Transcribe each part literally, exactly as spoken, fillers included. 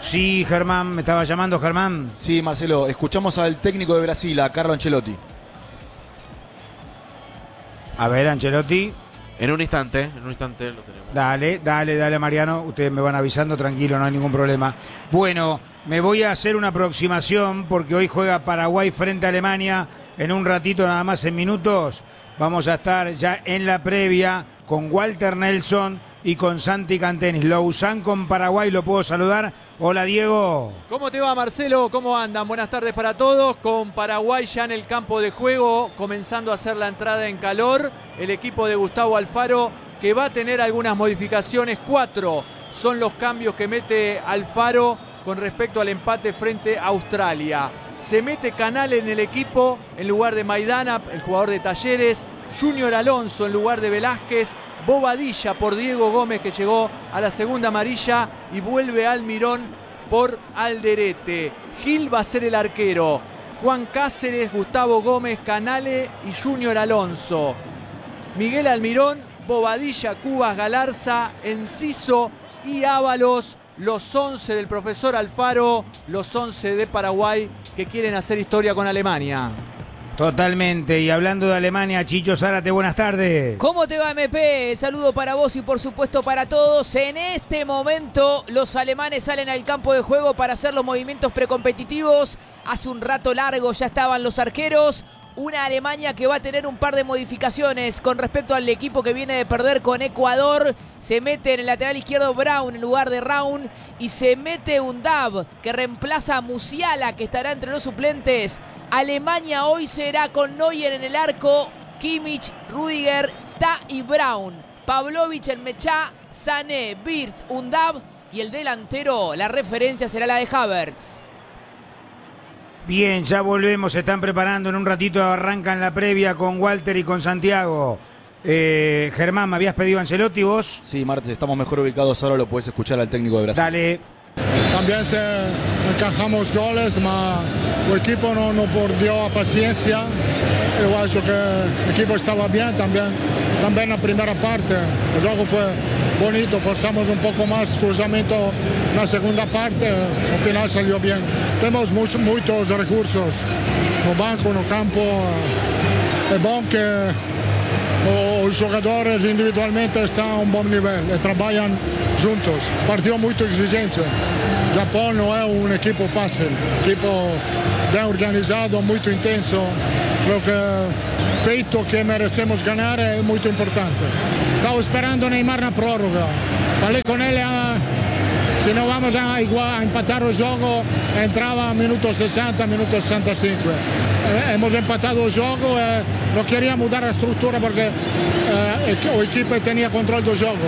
Sí, Germán, me estaba llamando Germán. Sí, Marcelo, escuchamos al técnico de Brasil, a Carlo Ancelotti. A ver, Ancelotti. En un instante, en un instante lo tenemos. Dale, dale, dale, Mariano. Ustedes me van avisando, tranquilo, no hay ningún problema. Bueno, me voy a hacer una aproximación porque hoy juega Paraguay frente a Alemania. En un ratito, nada más en minutos, vamos a estar ya en la previa con Walter Nelson y con Santi Cantenis. Lausanne con Paraguay, ¿lo puedo saludar? Hola, Diego. ¿Cómo te va, Marcelo? ¿Cómo andan? Buenas tardes para todos. Con Paraguay ya en el campo de juego, comenzando a hacer la entrada en calor. El equipo de Gustavo Alfaro, que va a tener algunas modificaciones. Cuatro son los cambios que mete Alfaro con respecto al empate frente a Australia. Se mete Canal en el equipo en lugar de Maidana, el jugador de Talleres. Junior Alonso en lugar de Velázquez. Bobadilla por Diego Gómez, que llegó a la segunda amarilla, y vuelve Almirón por Alderete. Gil va a ser el arquero. Juan Cáceres, Gustavo Gómez, Canale y Junior Alonso. Miguel Almirón, Bobadilla, Cubas, Galarza, Enciso y Ábalos. Los once del profesor Alfaro, los once de Paraguay que quieren hacer historia con Alemania. Totalmente. Y hablando de Alemania, Chicho Zárate, buenas tardes. ¿Cómo te va, M P? Saludo para vos y por supuesto para todos. En este momento los alemanes salen al campo de juego para hacer los movimientos precompetitivos. Hace un rato largo ya estaban los arqueros. Una Alemania que va a tener un par de modificaciones con respecto al equipo que viene de perder con Ecuador. Se mete en el lateral izquierdo Brown en lugar de Raun. Y se mete Undav, que reemplaza a Musiala, que estará entre los suplentes. Alemania hoy será con Neuer en el arco, Kimmich, Rüdiger, Ta y Brown. Pavlovic en Mechá, Sané, Wirtz, Undav. Y el delantero, la referencia será la de Havertz. Bien, ya volvemos, se están preparando, en un ratito arrancan la previa con Walter y con Santiago. Eh, Germán, ¿me habías pedido a Ancelotti vos? Sí, Martes, estamos mejor ubicados ahora, lo puedes escuchar al técnico de Brasil. Dale. También se encajamos goles, pero el equipo no, no perdió paciencia. Yo acho que el equipo estaba bien también, también la primera parte. El juego fue bonito, forzamos un poco más cruzamiento en la segunda parte, al final salió bien. Tenemos muchos, muchos recursos, no banco, no campo. Es bueno que los jugadores individualmente están a un buen nivel y trabajan juntos. Partido muy exigente. Japón no es un equipo fácil, equipo bien organizado, muy intenso. Creo que el feito que merecemos ganar es muy importante. Estaba esperando Neymar en la prórroga. Falei con él, a, si no vamos a, igual, a empatar el juego, entraba a minutos sesenta, minutos sesenta y cinco. Eh, hemos empatado el juego, eh, no quería mudar la estructura porque eh, el equipo tenía control del juego.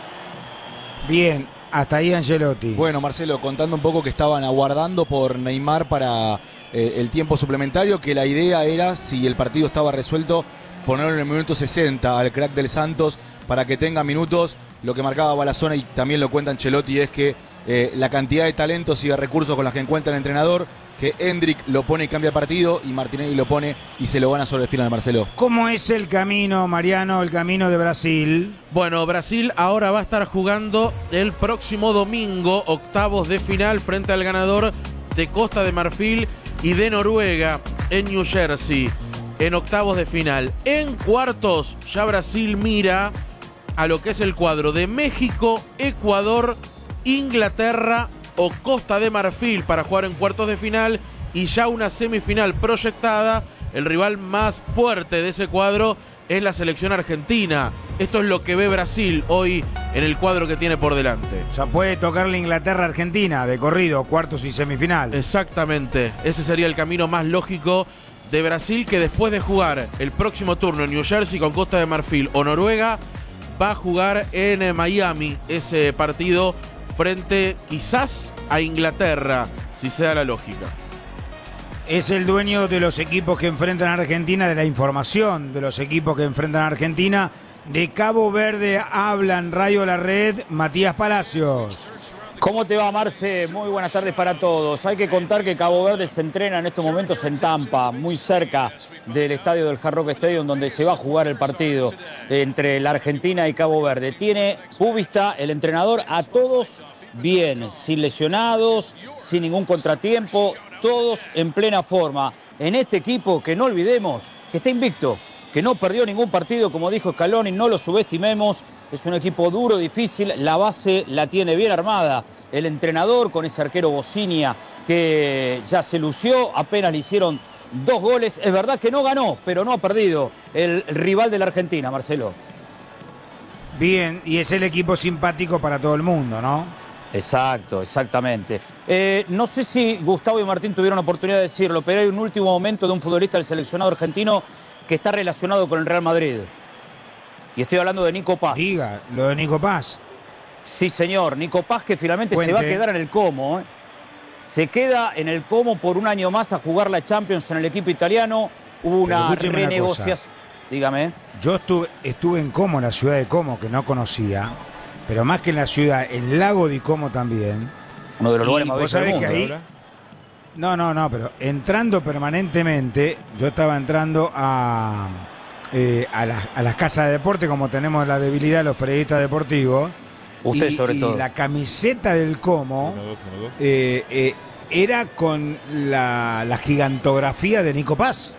Bien, hasta ahí Ancelotti. Bueno, Marcelo, contando un poco que estaban aguardando por Neymar para eh, el tiempo suplementario, que la idea era, si el partido estaba resuelto, ponerlo en el minuto sesenta al crack del Santos para que tenga minutos. Lo que marcaba Balazona y también lo cuenta Ancelotti es que eh, la cantidad de talentos y de recursos con las que encuentra el entrenador, que Hendrik lo pone y cambia partido y Martinelli lo pone y se lo gana sobre el final, Marcelo. ¿Cómo es el camino, Mariano, el camino de Brasil? Bueno, Brasil ahora va a estar jugando el próximo domingo, octavos de final frente al ganador de Costa de Marfil y de Noruega en New Jersey, en octavos de final. En cuartos ya Brasil mira a lo que es el cuadro de México, Ecuador, Inglaterra o Costa de Marfil para jugar en cuartos de final, y ya una semifinal proyectada. El rival más fuerte de ese cuadro es la selección argentina. Esto es lo que ve Brasil hoy en el cuadro que tiene por delante. Ya puede tocarle Inglaterra-Argentina de corrido, cuartos y semifinal. Exactamente, ese sería el camino más lógico de Brasil, que después de jugar el próximo turno en New Jersey con Costa de Marfil o Noruega, va a jugar en Miami ese partido frente quizás a Inglaterra, si se da la lógica. Es el dueño de los equipos que enfrentan a Argentina, de la información de los equipos que enfrentan a Argentina. De Cabo Verde habla en Radio La Red Matías Palacios. ¿Cómo te va, Marce? Muy buenas tardes para todos. Hay que contar que Cabo Verde se entrena en estos momentos en Tampa, muy cerca del estadio del Hard Rock Stadium, donde se va a jugar el partido entre la Argentina y Cabo Verde. Tiene Bubista, el entrenador, a todos bien, sin lesionados, sin ningún contratiempo, todos en plena forma. En este equipo que no olvidemos que está invicto, que no perdió ningún partido, como dijo Scaloni, no lo subestimemos. Es un equipo duro, difícil, la base la tiene bien armada. El entrenador con ese arquero Bocinia que ya se lució, apenas le hicieron dos goles. Es verdad que no ganó, pero no ha perdido el rival de la Argentina, Marcelo. Bien, y es el equipo simpático para todo el mundo, ¿no? Exacto, exactamente. Eh, no sé si Gustavo y Martín tuvieron oportunidad de decirlo, pero hay un último momento de un futbolista del seleccionado argentino que está relacionado con el Real Madrid. Y estoy hablando de Nico Paz. Diga, lo de Nico Paz. Sí, señor. Nico Paz, que finalmente Cuente. se va a quedar en el Como. ¿eh? Se queda en el Como por un año más a jugar la Champions en el equipo italiano. Hubo una renegociación. Dígame. Yo estuve, estuve en Como, en la ciudad de Como, que no conocía. Pero más que en la ciudad, el lago de Como también. Uno de los lugares Y más vos bellos del sabés que mundo. ahí, no, no, no, pero entrando permanentemente, yo estaba entrando a, eh, a, las, a las casas de deporte, como tenemos la debilidad los periodistas deportivos. Usted y, sobre y todo. la camiseta del Como Uno, dos, uno, dos. eh, eh, era con la, la gigantografía de Nico Paz.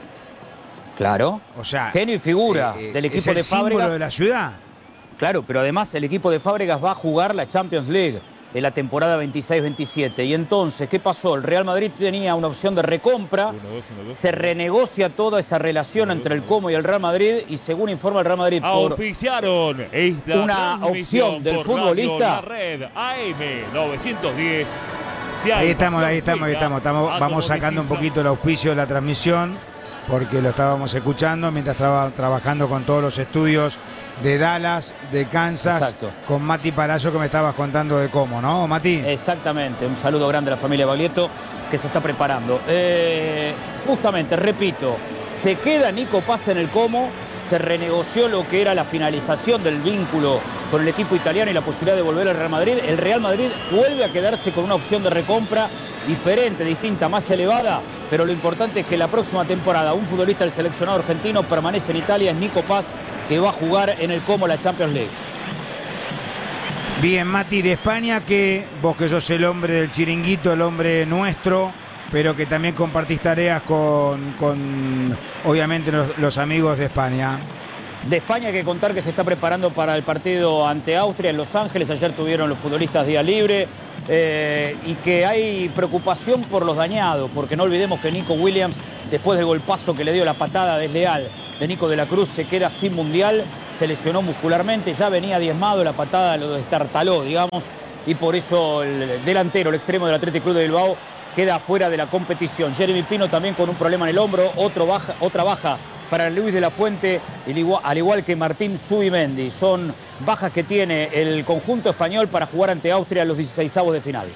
Claro. O sea, Genio y figura eh, del es equipo el de símbolo Fábregas. de la ciudad. Claro, pero además el equipo de Fábregas va a jugar la Champions League en la temporada veintiséis veintisiete. Y entonces, ¿qué pasó? El Real Madrid tenía una opción de recompra. Uno, dos, uno, dos. Se renegocia toda esa relación Uno, entre dos, el Como y el Real Madrid. Y según informa el Real Madrid, por Auspiciaron esta una transmisión opción del por futbolista. Radio La Red A M novecientos diez. Si hay Ahí estamos, ahí pasión estamos, ahí juega, estamos. estamos vamos átomos sacando un desinflan. poquito el auspicio de la transmisión, porque lo estábamos escuchando mientras estaba trabajando con todos los estudios de Dallas, de Kansas, Exacto. con Mati Palazzo, que me estabas contando de cómo, ¿no, Mati? Exactamente, un saludo grande a la familia Baglietto que se está preparando. Eh, justamente, repito, se queda Nico Paz en el Como, se renegoció lo que era la finalización del vínculo con el equipo italiano y la posibilidad de volver al Real Madrid. El Real Madrid vuelve a quedarse con una opción de recompra diferente, distinta, más elevada, pero lo importante es que la próxima temporada un futbolista del seleccionado argentino permanece en Italia, es Nico Paz, que va a jugar en el Como la Champions League. Bien, Mati, de España, que vos que sos el hombre del chiringuito, el hombre nuestro, pero que también compartís tareas con, con obviamente, los, los amigos de España. De España hay que contar que se está preparando para el partido ante Austria en Los Ángeles. Ayer tuvieron los futbolistas día libre eh, y que hay preocupación por los dañados, porque no olvidemos que Nico Williams, después del golpazo que le dio la patada desleal de Nico de la Cruz, se queda sin mundial, se lesionó muscularmente, ya venía diezmado, la patada lo destartaló, digamos, y por eso el delantero, el extremo del Athletic Club de Bilbao, queda fuera de la competición. Jeremy Pino también con un problema en el hombro, otro baja, otra baja para Luis de la Fuente, al igual que Martín Zubimendi. Son bajas que tiene el conjunto español para jugar ante Austria en los dieciseisavos de final.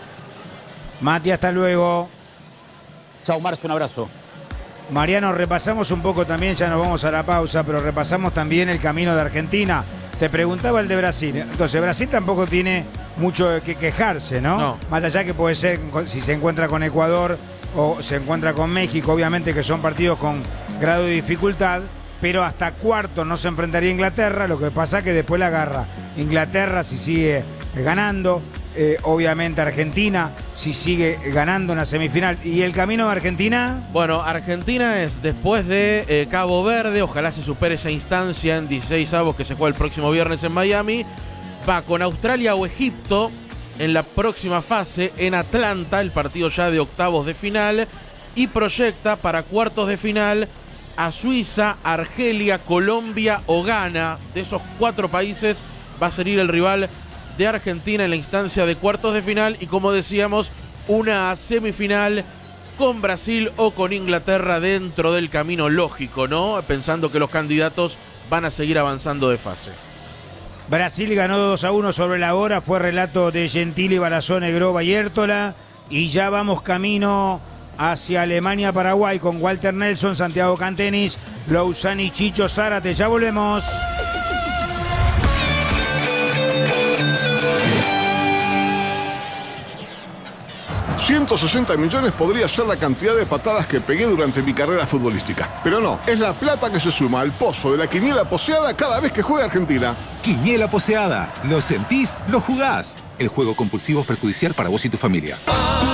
Mati, hasta luego. Chao, Marcio, un abrazo. Mariano, repasamos un poco también, ya nos vamos a la pausa, pero repasamos también el camino de Argentina. Te preguntaba el de Brasil. Entonces, Brasil tampoco tiene mucho que quejarse, ¿no? No. Más allá que puede ser si se encuentra con Ecuador o se encuentra con México, obviamente que son partidos con grado de dificultad, pero hasta cuarto no se enfrentaría a Inglaterra, lo que pasa que después la agarra Inglaterra si sigue ganando, eh, obviamente Argentina si sigue ganando en la semifinal. ¿Y el camino de Argentina? Bueno, Argentina es después de eh, Cabo Verde, ojalá se supere esa instancia en dieciseisavos que se juega el próximo viernes en Miami, va con Australia o Egipto en la próxima fase en Atlanta, el partido ya de octavos de final, y proyecta para cuartos de final a Suiza, Argelia, Colombia o Ghana. De esos cuatro países va a salir el rival de Argentina en la instancia de cuartos de final y, como decíamos, una semifinal con Brasil o con Inglaterra dentro del camino lógico, ¿no? Pensando que los candidatos van a seguir avanzando de fase. Brasil ganó dos a uno sobre la hora, fue relato de Gentili, Barazone, Groba y Hértola, y ya vamos camino hacia Alemania-Paraguay con Walter Nelson, Santiago Cantenis, Lousani, Chicho Zárate. Ya volvemos. ciento sesenta millones podría ser la cantidad de patadas que pegué durante mi carrera futbolística. Pero no, es la plata que se suma al pozo de la quiniela poseada cada vez que juega Argentina. Quiniela poseada. Lo sentís, lo jugás. El juego compulsivo es perjudicial para vos y tu familia.